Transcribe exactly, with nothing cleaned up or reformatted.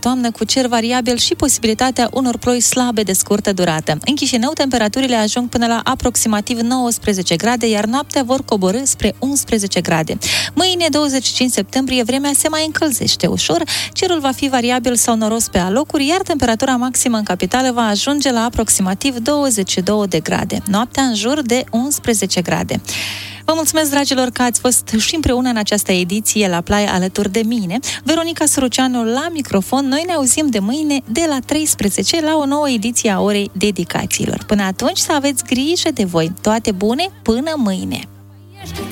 toamnă cu cer variabil și posibilitatea unor ploi slabe de scurtă durată. În Chișinău, temperaturile ajung până la aproximativ nouăsprezece grade, iar noaptea vor coborî spre unsprezece grade. Mâine, douăzeci și cinci septembrie, vremea se mai încălzește ușor, cerul va fi variabil sau noros pe alocuri, iar temperatura maximă în capitală va ajunge la aproximativ douăzeci și două de grade. Noaptea în jur de unsprezece grade. Vă mulțumesc, dragilor, că ați fost și împreună în această ediție la Play alături de mine. Veronica Suruceanu la microfon. Noi ne auzim de mâine de la treisprezece la o nouă ediție a orei dedicațiilor. Până atunci, să aveți grijă de voi. Toate bune până mâine!